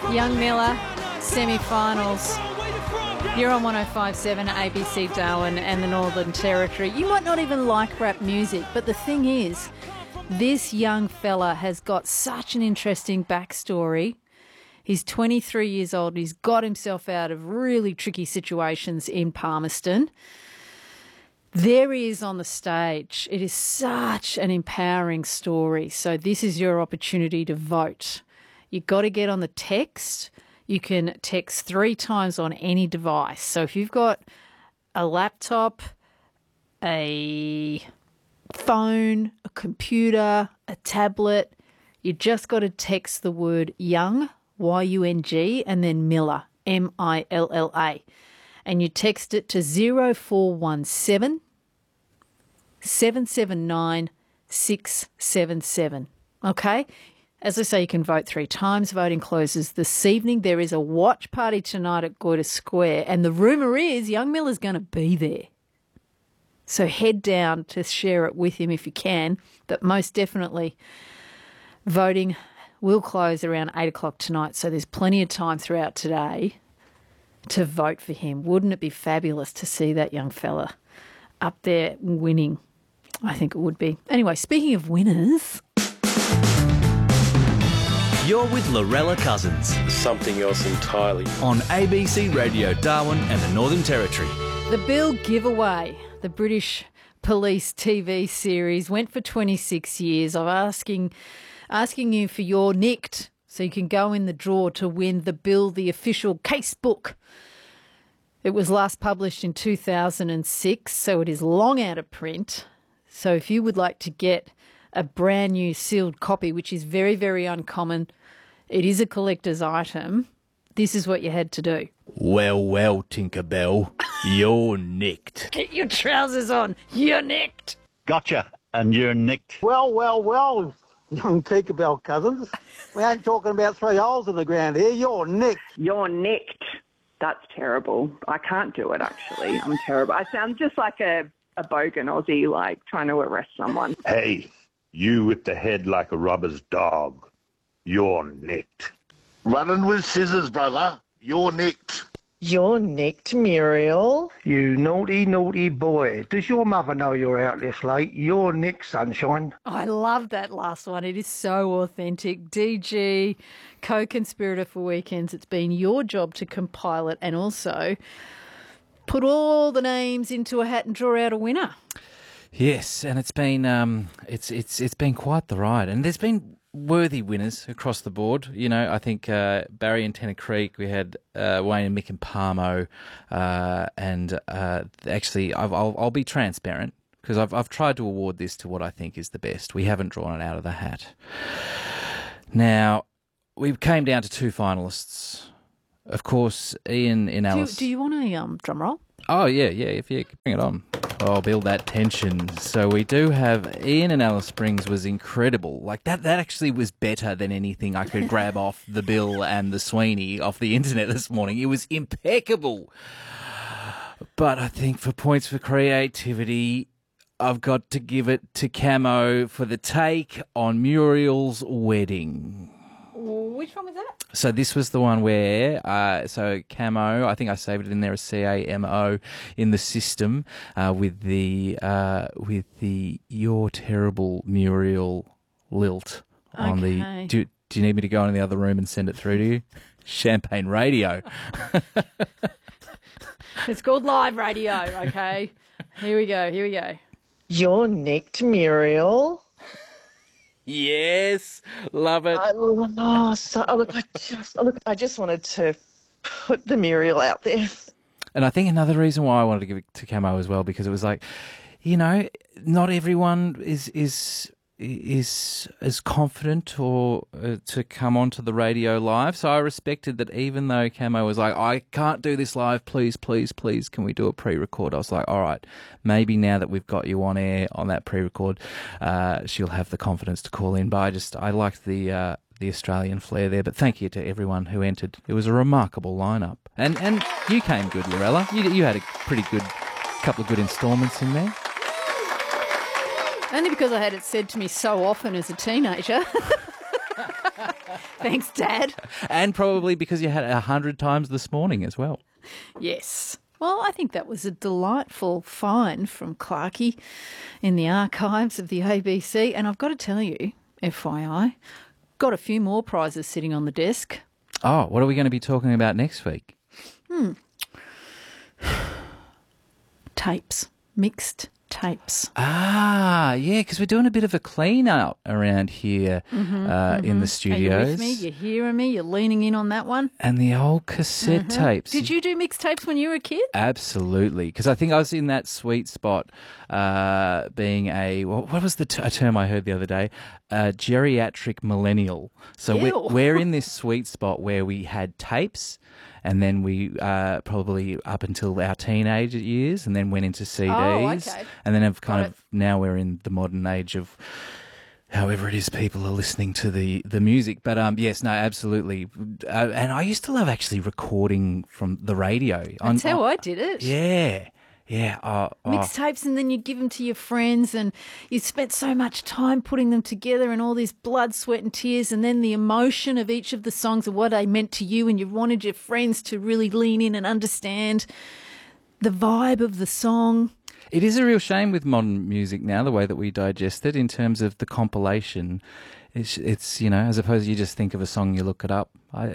Young Miller, semi-finals. You're on 105.7 ABC Darwin and the Northern Territory. You might not even like rap music, but the thing is, this young fella has got such an interesting backstory. He's 23 years old. He's got himself out of really tricky situations in Palmerston. There he is on the stage. It is such an empowering story. So this is your opportunity to vote. You've got to get on the text. You can text 3 times on any device. So if you've got a laptop, a phone, a computer, a tablet, you just got to text the word young, Y-U-N-G, and then Miller, M-I-L-L-A. And you text it to 0417 779 677. Okay? As I say, you can vote 3 times. Voting closes this evening. There is a watch party tonight at Goyder Square, and the rumour is young Miller's going to be there. So head down to share it with him if you can. But most definitely, voting will close around 8 o'clock tonight, so there's plenty of time throughout today to vote for him. Wouldn't it be fabulous to see that young fella up there winning? I think it would be. Anyway, speaking of winners... You're with Lorella Cousins. Something else entirely. On ABC Radio Darwin and the Northern Territory. The Bill Giveaway, the British police TV series, went for 26 years. I'm asking you for your nicked so you can go in the draw to win the Bill, the official case book. It was last published in 2006, so it is long out of print. So if you would like to get a brand new sealed copy, which is very, very uncommon, it is a collector's item, this is what you had to do. Well, Tinkerbell, you're nicked. Get your trousers on. You're nicked. Gotcha, and you're nicked. Well, young Tinkerbell Cousins. We ain't talking about 3 holes in the ground here. You're nicked. You're nicked. That's terrible. I can't do it, actually. I'm terrible. I sound just like a bogan Aussie, like trying to arrest someone. Hey, you with the head like a robber's dog. You're nicked. Running with scissors, brother. You're nicked. You're nicked, Muriel. You naughty, naughty boy. Does your mother know you're out this late? You're nicked, sunshine. I love that last one. It is so authentic. DG, co-conspirator for Weekends. It's been your job to compile it and also put all the names into a hat and draw out a winner. Yes, and it's been it's been quite the ride, and there's been worthy winners across the board. You know, I think Barry and Tennant Creek, we had Wayne and Mick and Parmo, and actually I'll be transparent because I've tried to award this to what I think is the best. We haven't drawn it out of the hat. Now, we came down to 2 finalists. Of course, Ian in Alice. Do you want a drum roll? Oh, yeah, if you bring it on. Oh, build that tension. So we do have Ian in Alice Springs was incredible. Like that actually was better than anything I could grab off the Bill and the Sweeney off the internet this morning. It was impeccable. But I think for points for creativity, I've got to give it to Camo for the take on Muriel's wedding. Which one was that? So this was the one where, so Camo, I think I saved it in there as C-A-M-O in the system with the You're Terrible Muriel lilt on Okay. the. Do you need me to go in the other room and send it through to you? Champagne radio. It's called live radio, okay? Here we go. You're nicked, Muriel. Yes, love it. I just wanted to put the Muriel out there. And I think another reason why I wanted to give it to Camo as well, because it was like, you know, not everyone is as confident or to come onto the radio live. So I respected that, even though Camo was like, I can't do this live, please, can we do a pre-record? I was like, all right, maybe now that we've got you on air on that pre-record, she'll have the confidence to call in. But I liked the Australian flair there. But thank you to everyone who entered. It was a remarkable lineup. And you came good, Lorella. You had a pretty good couple of good instalments in there. Only because I had it said to me so often as a teenager. Thanks, Dad. And probably because you had it 100 times this morning as well. Yes. Well, I think that was a delightful find from Clarkey in the archives of the ABC. And I've got to tell you, FYI, got a few more prizes sitting on the desk. Oh, what are we going to be talking about next week? Tapes. Mixed tapes. Ah, yeah, because we're doing a bit of a clean out around here in the studios. Are you with me? You're hearing me? You're leaning in on that one? And the old cassette tapes. Did you do mixtapes when you were a kid? Absolutely, because I think I was in that sweet spot being what was the a term I heard the other day? Geriatric millennial. So we're in this sweet spot where we had tapes, and then we probably up until our teenage years, and then went into CDs, and then now we're in the modern age of however it is people are listening to the music. But yes, no, absolutely. And I used to love actually recording from the radio. That's how I did it. Yeah. Yeah. Mixtapes, and then you give them to your friends, and you spent so much time putting them together and all this blood, sweat and tears, and then the emotion of each of the songs and what they meant to you, and you wanted your friends to really lean in and understand the vibe of the song. It is a real shame with modern music now, the way that we digest it in terms of the compilation. It's as opposed to you just think of a song, you look it up.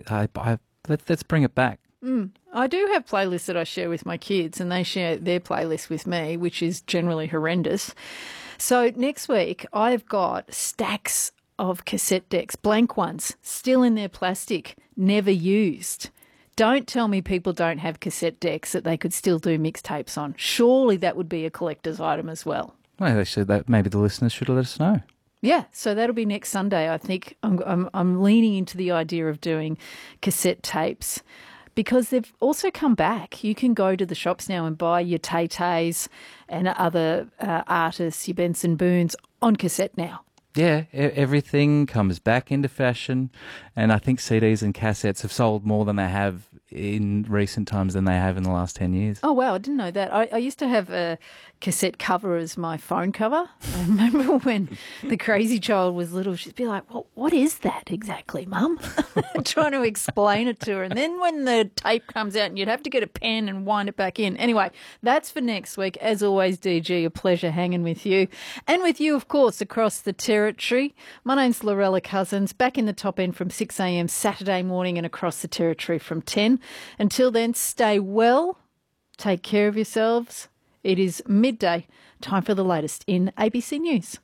Let's bring it back. I do have playlists that I share with my kids, and they share their playlist with me, which is generally horrendous. So next week, I've got stacks of cassette decks, blank ones, still in their plastic, never used. Don't tell me people don't have cassette decks that they could still do mixtapes on. Surely that would be a collector's item as well. Well, actually, maybe the listeners should let us know. Yeah, so that'll be next Sunday. I think I'm leaning into the idea of doing cassette tapes, because they've also come back. You can go to the shops now and buy your Tay-Tays and other artists, your Benson Boones, on cassette now. Yeah, everything comes back into fashion, and I think CDs and cassettes have sold more than they have in recent times than they have in the last 10 years. Oh, wow, I didn't know that. I used to have a cassette cover as my phone cover. I remember when the crazy child was little, she'd be like, well, what is that exactly, Mum? Trying to explain it to her. And then when the tape comes out, and you'd have to get a pen and wind it back in. Anyway, that's for next week. As always, DG, a pleasure hanging with you. And with you, of course, across the territory. My name's Lorella Cousins, back in the top end from 6 a.m. Saturday morning and across the territory from 10. Until then, stay well, take care of yourselves. It is midday, time for the latest in ABC News.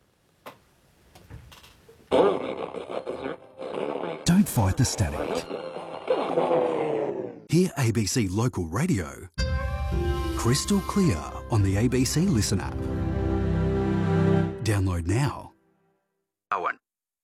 Don't fight the static. Hear ABC Local Radio crystal clear on the ABC Listen app. Download now. Owen.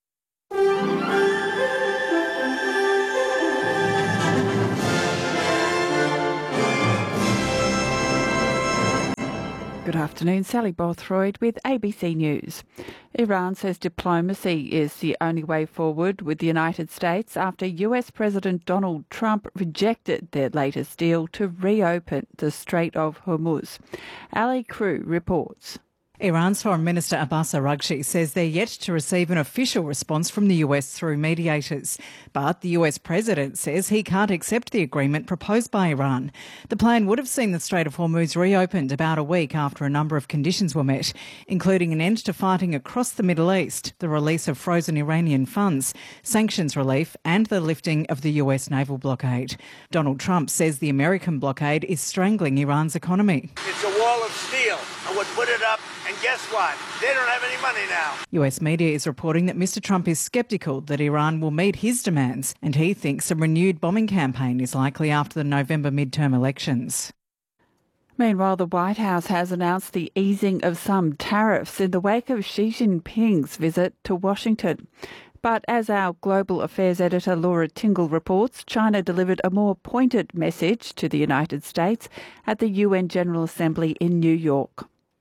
Good afternoon, Sally Bothroyd with ABC News. Iran says diplomacy is the only way forward with the United States after US President Donald Trump rejected their latest deal to reopen the Strait of Hormuz. Ali Crew reports. Iran's Foreign Minister Abbas Araghchi says they're yet to receive an official response from the US through mediators. But the US President says he can't accept the agreement proposed by Iran. The plan would have seen the Strait of Hormuz reopened about a week after a number of conditions were met, including an end to fighting across the Middle East, the release of frozen Iranian funds, sanctions relief and the lifting of the US naval blockade. Donald Trump says the American blockade is strangling Iran's economy. It's a wall of steel. I would put it up, and guess what? They don't have any money now. US media is reporting that Mr Trump is sceptical that Iran will meet his demands, and he thinks a renewed bombing campaign is likely after the November midterm elections. Meanwhile, the White House has announced the easing of some tariffs in the wake of Xi Jinping's visit to Washington. But as our global affairs editor Laura Tingle reports, China delivered a more pointed message to the United States at the UN General Assembly in New York.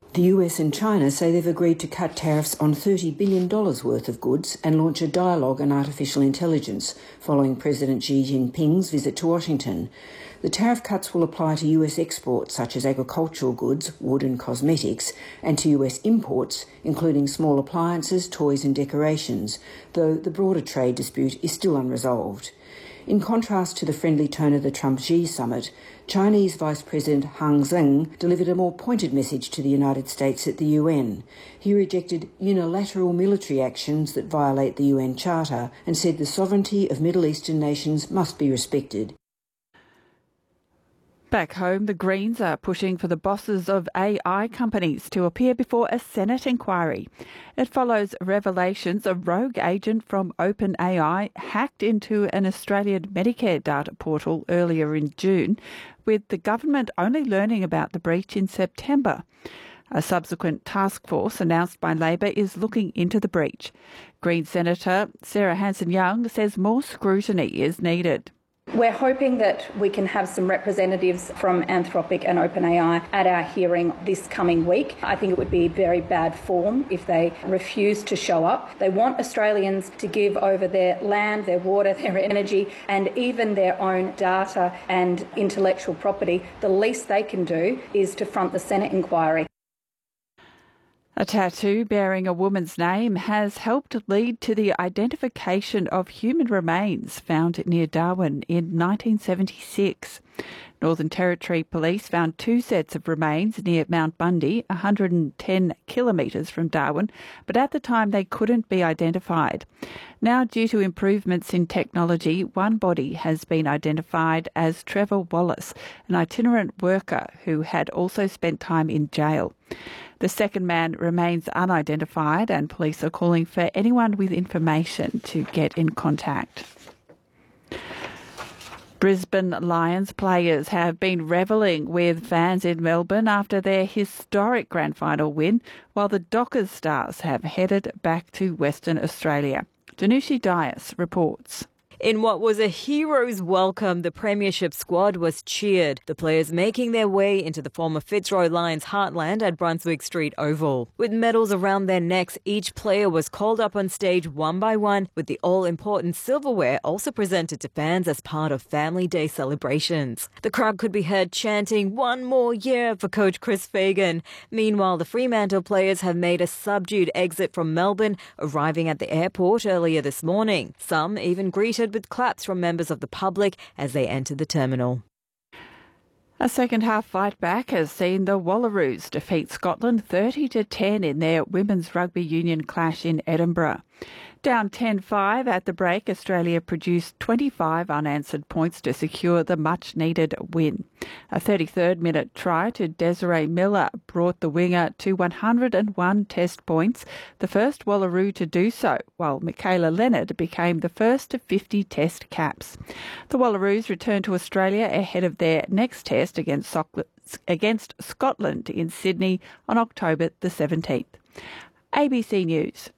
The US and China say they've agreed to cut tariffs on $30 billion worth of goods and launch a dialogue on artificial intelligence following President Xi Jinping's visit to Washington. The tariff cuts will apply to US exports such as agricultural goods, wood and cosmetics, and to US imports, including small appliances, toys and decorations, though the broader trade dispute is still unresolved. In contrast to the friendly tone of the Trump-Xi summit, Chinese Vice President Hang Zheng delivered a more pointed message to the United States at the UN. He rejected unilateral military actions that violate the UN Charter and said the sovereignty of Middle Eastern nations must be respected. Back home, the Greens are pushing for the bosses of AI companies to appear before a Senate inquiry. It follows revelations a rogue agent from OpenAI hacked into an Australian Medicare data portal earlier in June, with the government only learning about the breach in September. A subsequent task force announced by Labor is looking into the breach. Green Senator Sarah Hanson-Young says more scrutiny is needed. We're hoping that we can have some representatives from Anthropic and OpenAI at our hearing this coming week. I think it would be very bad form if they refuse to show up. They want Australians to give over their land, their water, their energy, and even their own data and intellectual property. The least they can do is to front the Senate inquiry. A tattoo bearing a woman's name has helped lead to the identification of human remains found near Darwin in 1976. Northern Territory Police found 2 sets of remains near Mount Bundy, 110 kilometres from Darwin, but at the time they couldn't be identified. Now, due to improvements in technology, one body has been identified as Trevor Wallace, an itinerant worker who had also spent time in jail. The second man remains unidentified, and police are calling for anyone with information to get in contact. Brisbane Lions players have been revelling with fans in Melbourne after their historic grand final win, while the Dockers Stars have headed back to Western Australia. Danushi Dias reports. In what was a hero's welcome, the Premiership squad was cheered, the players making their way into the former Fitzroy Lions heartland at Brunswick Street Oval. With medals around their necks, each player was called up on stage one by one, with the all-important silverware also presented to fans as part of Family Day celebrations. The crowd could be heard chanting, "One more year" for coach Chris Fagan. Meanwhile, the Fremantle players have made a subdued exit from Melbourne, arriving at the airport earlier this morning. Some even greeted with claps from members of the public as they entered the terminal. A second-half fight-back has seen the Wallaroos defeat Scotland 30-10 in their Women's Rugby Union clash in Edinburgh. Down 10-5 at the break, Australia produced 25 unanswered points to secure the much-needed win. A 33rd minute try to Desiree Miller brought the winger to 101 test points, the first Wallaroo to do so, while Michaela Leonard became the first to 50 test caps. The Wallaroos return to Australia ahead of their next test against Scotland in Sydney on October the 17th. ABC News.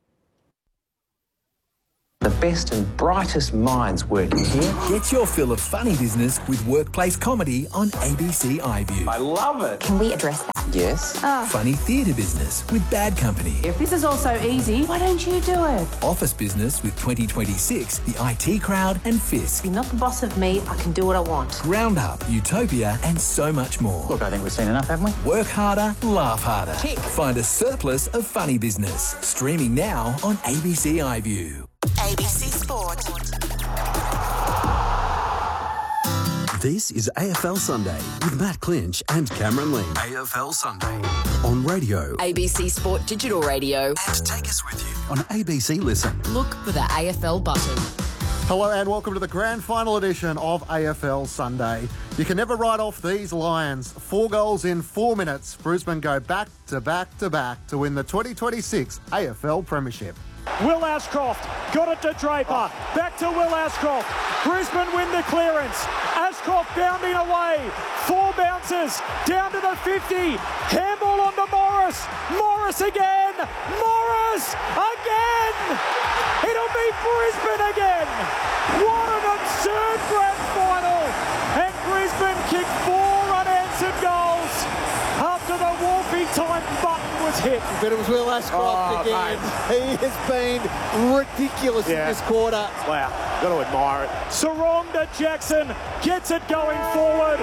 The best and brightest minds working here. Get your fill of funny business with workplace comedy on ABC iView. I love it. Can we address that? Yes. Funny theatre business with Bad Company. If this is all so easy, why don't you do it? Office business with 2026, the IT Crowd and Fisk. You're not the boss of me. I can do what I want. Roundup, Utopia and so much more. Look, I think we've seen enough, haven't we? Work harder, laugh harder. Tick. Find a surplus of funny business. Streaming now on ABC iView. ABC Sport. This is AFL Sunday with Matt Clinch and Cameron Lee. AFL Sunday on radio. ABC Sport Digital Radio. And take us with you on ABC Listen. Look for the AFL button. Hello and welcome to the grand final edition of AFL Sunday. You can never write off these Lions. 4 goals in 4 minutes. Brisbane go back to back to back to win the 2026 AFL Premiership. Will Ashcroft got it to Draper. Back to Will Ashcroft. Brisbane win the clearance. Ashcroft bounding away. 4 bounces down to the 50. Handball on to Morris. Morris again. Morris again. It'll be Brisbane again. What an absurd grand final. And Brisbane kicked 4 unanswered goals after the Wolfie big-time button was hit. But it was Will Ashcroft again. Mate. He has been ridiculous in this quarter. Wow, got to admire it. Sarongda Jackson gets it going forward.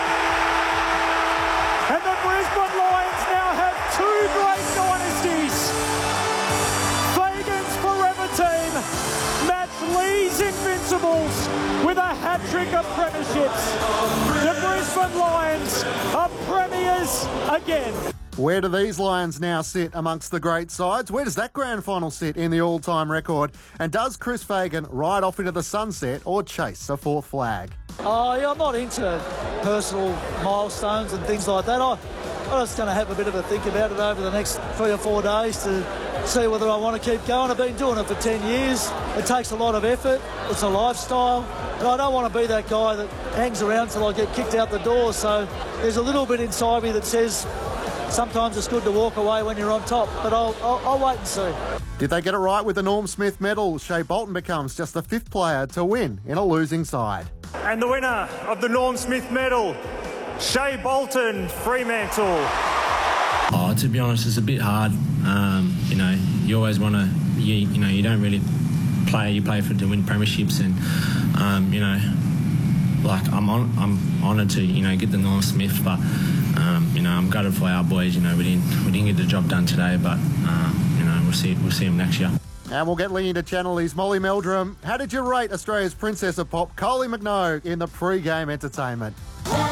And the Brisbane Lions now have two great dynasties. Fagan's Forever Team match Lee's Invincibles with a hat-trick of premierships. The Brisbane Lions are premiers again. Where do these Lions now sit amongst the great sides? Where does that grand final sit in the all-time record? And does Chris Fagan ride off into the sunset or chase a fourth flag? Yeah, I'm not into personal milestones and things like that. I'm just going to have a bit of a think about it over the next 3 or 4 days to see whether I want to keep going. I've been doing it for 10 years. It takes a lot of effort. It's a lifestyle. And I don't want to be that guy that hangs around till I get kicked out the door. So there's a little bit inside me that says sometimes it's good to walk away when you're on top. But I'll wait and see. Did they get it right with the Norm Smith medal? Shea Bolton becomes just the 5th player to win in a losing side. And the winner of the Norm Smith medal, Shea Bolton, Fremantle. Oh, to be honest, it's a bit hard. You know, you always want to, you don't really play. You play to win premierships, and you know, like I'm honoured to get the Norm Smith, but you know, I'm gutted for our boys. You know, we didn't get the job done today, but you know, we'll see them next year. And we'll get Lee into Channel E's Molly Meldrum. How did you rate Australia's Princess of Pop, Kylie Minogue, in the pre-game entertainment?